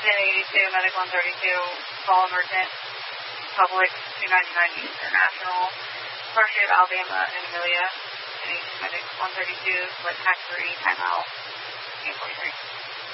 1082, Medic 132, call emergent, public 299 International, University of Alabama and Amelia, 1082, Medic 132, select hack 3, timeout, 843.